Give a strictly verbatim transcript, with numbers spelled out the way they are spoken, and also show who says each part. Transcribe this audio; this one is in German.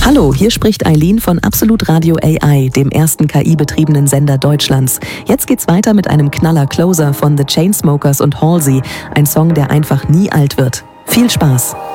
Speaker 1: Hallo, hier spricht Eileen von Absolut Radio A I, dem ersten K I-betriebenen Sender Deutschlands. Jetzt geht's weiter mit einem Knaller Closer von The Chainsmokers und Halsey, ein Song, der einfach nie alt wird. Viel Spaß!